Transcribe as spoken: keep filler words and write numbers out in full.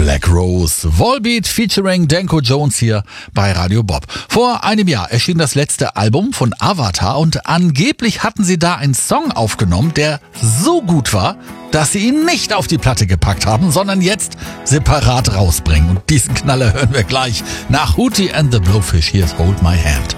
Black Rose, Volbeat featuring Danko Jones hier bei Radio Bob. Vor einem Jahr erschien das letzte Album von Avatar und angeblich hatten sie da einen Song aufgenommen, der so gut war, dass sie ihn nicht auf die Platte gepackt haben, sondern jetzt separat rausbringen. Und diesen Knaller hören wir gleich nach Hootie and the Blowfish. Hier ist Hold My Hand.